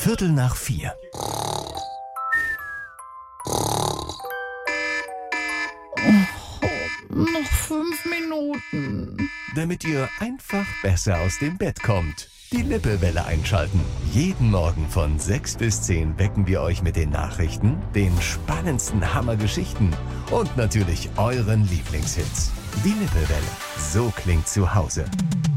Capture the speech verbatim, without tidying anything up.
Viertel nach vier. Oh, noch fünf Minuten. Damit ihr einfach besser aus dem Bett kommt. Die Lippewelle einschalten. Jeden Morgen von sechs bis zehn wecken wir euch mit den Nachrichten, den spannendsten Hammergeschichten und natürlich euren Lieblingshits. Die Lippewelle. So klingt zu Hause.